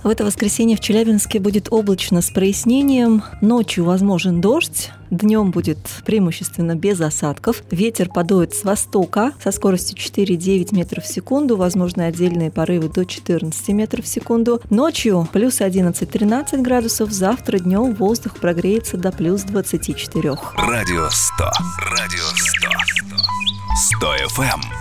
В это воскресенье в Челябинске будет облачно с прояснением. Ночью возможен дождь. Днем будет преимущественно без осадков. Ветер подует с востока со скоростью 4-9 метров в секунду. Возможны отдельные порывы до 14 метров в секунду. Ночью плюс 11-13 градусов. Завтра днем воздух прогреется до плюс 24. Радио 100. Радио 100. 100 FM.